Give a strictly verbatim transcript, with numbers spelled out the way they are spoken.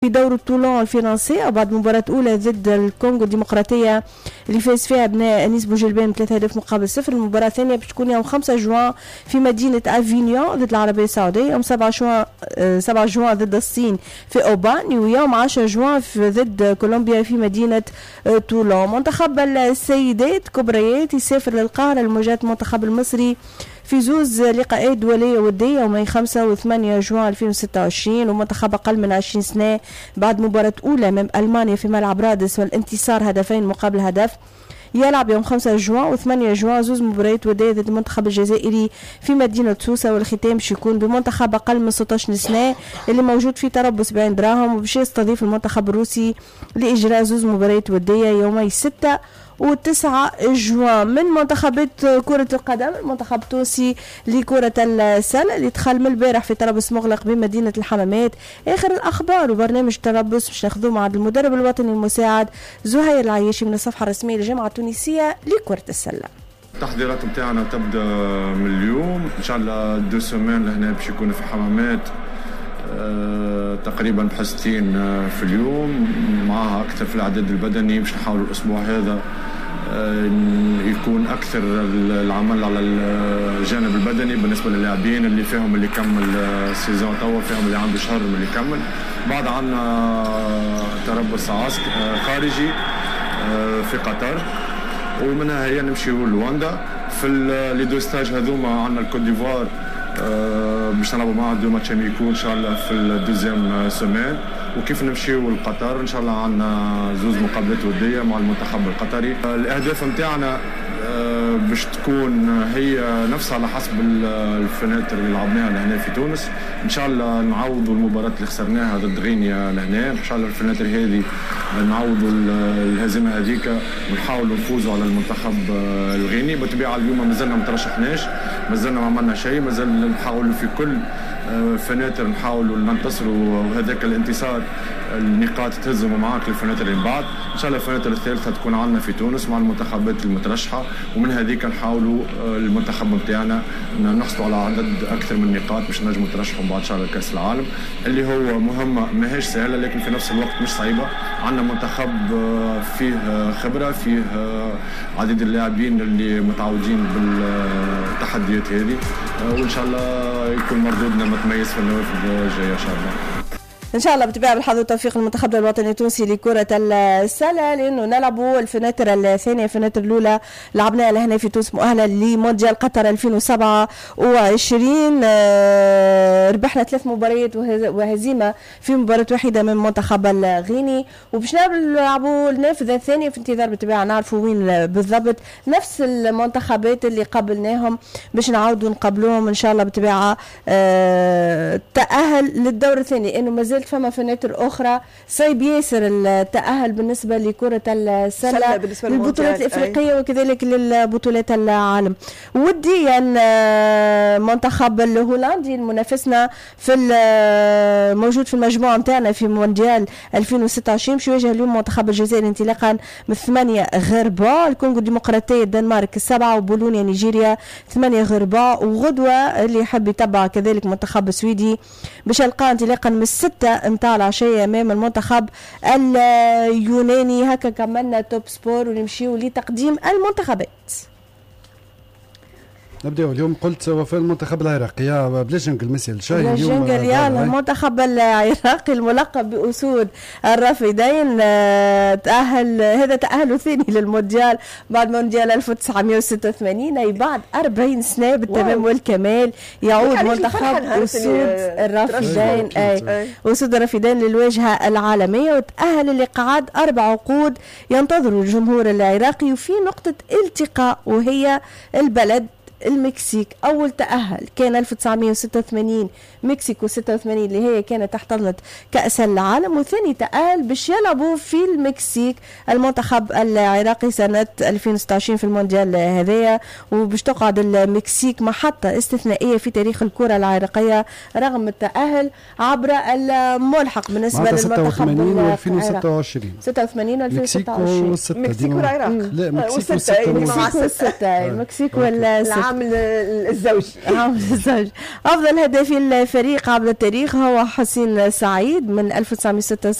في دور طولون الفرنسي بعد مباراة أولى ضد الكونغو الديمقراطية اللي فاز فيها أبناء أنيس بوجلبان بثلاثة أهداف مقابل صفر. المباراة الثانية باش تكون يوم خمسة جوان في مدينة أفينيون ضد العربية السعودية، يوم سبعة جوان سبعة جوان ضد الصين في أوبان، ويوم عشرة جوان في ضد كولومبيا في مدينة طولون. منتخب السيدات كبريات يسافر للقاهرة لمواجهة المنتخب المصري في زوز لقاءات دولية ودية يومي خمسة وثمانية جوان ألفين وستة وعشرين. ومنتخب أقل من عشرين سنة بعد مباراة أولى أمام ألمانيا في ملعب رادس والانتصار هدفين مقابل هدف يلعب يوم خمسة جوان وثمانية جوان زوز مباريات ودية ضد المنتخب الجزائري في مدينة سوسة، والختام باش يكون بمنتخب أقل من ستة عشر سنة اللي موجود في طرابلس سبعين دراهم وباش يستضيف المنتخب الروسي لإجراء زوز مباريات ودية يومي ستة وتسعة جوان. من منتخبات كرة القدم المنتخب التونسي لكرة السلة اللي دخل من البارح في طرابلس مغلق بمدينة الحمامات. آخر الأخبار وبرنامج طرابلس باش ناخذوه مع المدرب الوطني المساعد زهير العياشي من الصفحة الرسمية للجامعة التونسية لكرة السلة. التحضيرات نتاعنا تبدا من اليوم ان شاء الله دو سومان لهنا باش يكونوا في حمامات أه تقريبا بحصتين في اليوم معها اكثر في العدد البدني باش نحاولوا الاسبوع هذا أه يكون اكثر العمل على الجانب البدني بالنسبه للاعبين اللي فيهم اللي كمل السيزون توا فيهم اللي عنده شهر من اللي كمل. بعد عندنا تربص خارجي أه في قطر ومنها هي نمشيو لواندا في لي دو ستاج هذوما. عندنا الكوت ديفوار أه باش نلعبوا معها دو ماتش اميكو ان شاء الله في الدوزيام سومان، وكيف نمشيو لقطر ان شاء الله عندنا زوز مقابلات وديه مع المنتخب القطري. الاهداف نتاعنا أه باش تكون هي نفسها على حسب الفناتر اللي لعبناها لهنا في تونس. ان شاء الله نعوضوا المباراه اللي خسرناها ضد غينيا لهنا، ان شاء الله الفناتر هذه نعوضوا الهزيمه هذيك ونحاولوا نفوزوا على المنتخب الغيني. بالطبيعه اليوم مازلنا ما ترشحناش، مازلنا ما عملنا شيء، مازال نحاولوا في كل فناتر نحاولوا ننتصروا، وهذاك الانتصار النقاط تهزم معاك للفناتر اللي بعد. ان شاء الله الفناتر الثالثه تكون عندنا في تونس مع المنتخبات المترشحه، ومن هذيك نحاولوا المنتخب نتاعنا نحصلوا على عدد اكثر من نقاط باش نجموا نترشحوا بعد شهر كاس العالم اللي هو مهمه ماهيش سهله لكن في نفس الوقت مش صعيبه. عندنا منتخب فيه خبره، فيه عديد اللاعبين اللي متعودين بالتحديات هذه، وان شاء الله يكون مردودنا متميز في النوافذ الجايه ان شاء الله. ان شاء الله بالطبيعه بالحظ والتوفيق المنتخب الوطني التونسي لكره السله، لانه نلعبوا الفناتر الثانيه. الفناتر الاولى لعبناها لهنا في تونس مؤهله لمونديال قطر ألفين وسبعة وعشرين، ربحنا ثلاث مباريات وهزيمه في مباراه واحده من المنتخب الغيني، وباش نلعبوا النافذه الثانيه في انتظار بالطبيعه نعرفوا وين بالضبط نفس المنتخبات اللي قابلناهم باش نعاودوا نقابلوهم ان شاء الله بالطبيعه تاهل للدور الثاني، لانه مازال فما فناتر اخرى صعيب ياسر التأهل بالنسبه لكره السله للبطولات الافريقيه وكذلك للبطولات العالم. وديا منتخب الهولندي المنافسنا في موجود في المجموعه نتاعنا في مونديال ألفين وستة وعشرين باش يواجه اليوم منتخب الجزائر انطلاقا من ثمانية غرباء، الكونغو الديمقراطيه الدنمارك السبعه، وبولونيا نيجيريا ثمانية غرباء، وغدوه اللي يحب يتبع كذلك منتخب السويدي باش يلقى انطلاقا من الستة متاع العشية امام المنتخب اليوناني. هكا كملنا توب سبور ونمشيو لتقديم المنتخبات. نبداو اليوم. قلت وفاء المنتخب العراقي بلا جنقل مسيل شاي اليوم جنقل يا المنتخب العراقي الملقب بأسود الرافدين تأهل، هذا تأهل ثاني للمونديال بعد مونديال ألف وتسعمائة وستة وثمانين، أي بعد أربعين سنة بالتمام والكمال يعود منتخب أسود الرافدين أي أسود الرافدين للواجهة العالمية، وتأهل اللقاءات أربع عقود ينتظر الجمهور العراقي وفي نقطة التقاء وهي البلد المكسيك. أول تأهل كان ألف وتسعمائة وستة وثمانين مكسيكو ستة وثمانين اللي هي كانت تحتضنت كأس العالم، وثاني تأهل باش يلعبوا في المكسيك المنتخب العراقي سنة ألفين وستة وعشرين في المونديال هذايا، وباش تقعد المكسيك محطة استثنائية في تاريخ الكرة العراقية رغم التأهل عبر الملحق بالنسبة للمنتخب العراقي. ألفين وستة وعشرين ستة وثمانين وألفين وستة وعشرين مكسيكو والعراق. لا مكسيكو والستة المكسيك والستة عامل الزوج. عامل الزوج. أفضل هدافي الفريق عبر التاريخ هو حسين سعيد من ألف وتسعمائة وستة